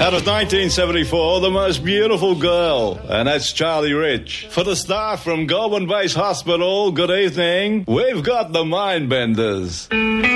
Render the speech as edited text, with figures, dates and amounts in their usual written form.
Out of 1974, The Most Beautiful Girl, and that's Charlie Rich. For the staff from Goulburn Base Hospital, good evening. We've got the Mindbenders.